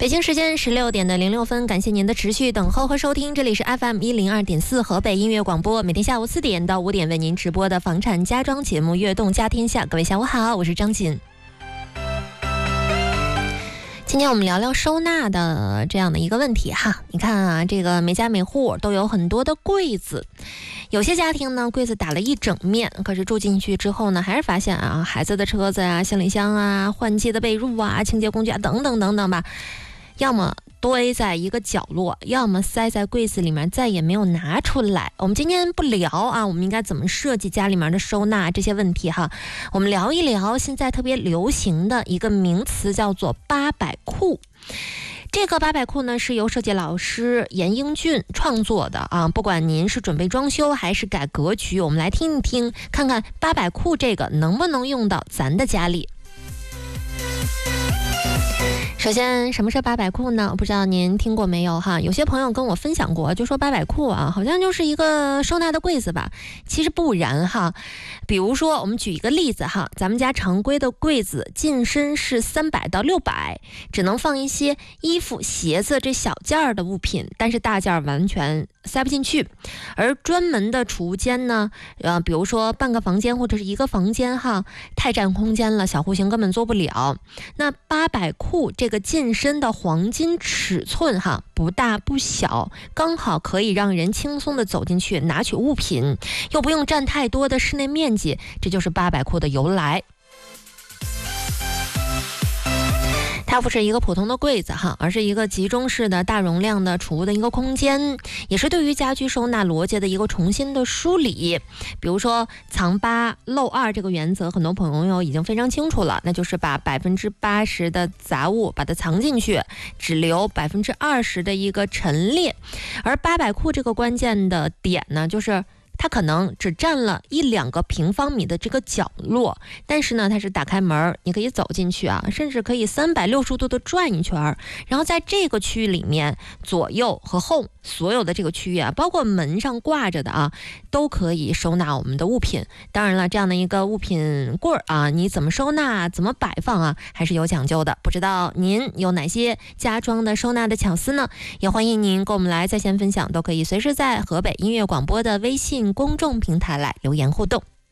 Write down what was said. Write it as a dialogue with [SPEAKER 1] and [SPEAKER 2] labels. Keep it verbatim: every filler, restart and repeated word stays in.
[SPEAKER 1] 北京时间十六点的零六分，感谢您的持续等候和收听，这里是 F M 一零二点四河北音乐广播，每天下午四点到五点为您直播的房产家装节目《悦动家天下》。各位下午好，我是张琴。今天我们聊聊收纳的这样的一个问题哈。你看啊，这个每家每户都有很多的柜子，有些家庭呢柜子打了一整面，可是住进去之后呢，还是发现啊，孩子的车子啊、行李箱啊、换季的被褥啊、清洁工具啊等等等等吧，要么堆在一个角落，要么塞在柜子里面，再也没有拿出来。我们今天不聊啊，我们应该怎么设计家里面的收纳这些问题哈。我们聊一聊现在特别流行的一个名词，叫做八百库。这个八百库呢，是由设计老师严英俊创作的啊。不管您是准备装修还是改格局，我们来听一听，看看八百库这个能不能用到咱的家里。首先，什么是八百库呢？不知道您听过没有哈？有些朋友跟我分享过，就说八百库啊，好像就是一个收纳的柜子吧。其实不然哈。比如说，我们举一个例子哈，咱们家常规的柜子进深是三百到六百，只能放一些衣服、鞋子这小件儿的物品，但是大件儿完全塞不进去。而专门的储物间呢，呃，比如说半个房间或者是一个房间哈，太占空间了，小户型根本做不了。那八百库这个进深的黄金尺寸哈，不大不小，刚好可以让人轻松的走进去拿取物品，又不用占太多的室内面积，这就是八百库的由来。它不是一个普通的柜子哈，而是一个集中式的大容量的储物的一个空间，也是对于家居收纳逻辑的一个重新的梳理。比如说藏八漏二这个原则，很多朋友已经非常清楚了，那就是把百分之八十的杂物把它藏进去，只留百分之二十的一个陈列。而八百库这个关键的点呢，就是它可能只占了一两个平方米的这个角落，但是呢，它是打开门，你可以走进去啊，甚至可以三百六十度的转一圈，然后在这个区域里面，左右和后所有的这个区域啊，包括门上挂着的啊，都可以收纳我们的物品。当然了，这样的一个物品柜啊，你怎么收纳、怎么摆放啊，还是有讲究的。不知道您有哪些家装的收纳的巧思呢？也欢迎您跟我们来在线分享，都可以随时在河北音乐广播的微信公众平台来留言互动。